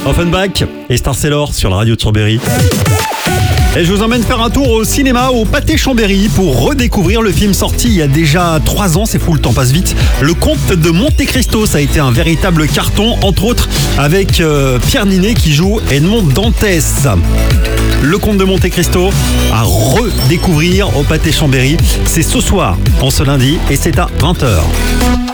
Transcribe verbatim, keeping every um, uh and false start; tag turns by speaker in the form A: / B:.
A: Offenbach et Star Sailor sur la radio de Chambéry. Et je vous emmène faire un tour au cinéma au Pâté Chambéry pour redécouvrir le film sorti il y a déjà trois ans, c'est fou, le temps passe vite. Le Comte de Monte Cristo, ça a été un véritable carton, entre autres avec euh, Pierre Ninet qui joue Edmond Dantès. Le Comte de Monte Cristo à redécouvrir au Pâté Chambéry, c'est ce soir, en ce lundi, et c'est à vingt heures.